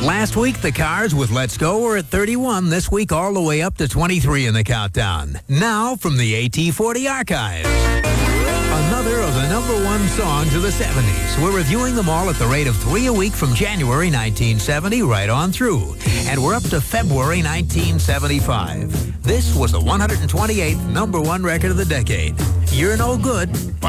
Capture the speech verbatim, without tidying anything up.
Last week, the Cars with Let's Go were at thirty-one. This week, all the way up to twenty-three in the countdown. Now, from the A T forty Archives. Another of the number one songs of the seventies. We're reviewing them all at the rate of three a week from January nineteen seventy right on through. And we're up to February nineteen seventy-five. This was the one hundred twenty-eighth number one record of the decade. You're No Good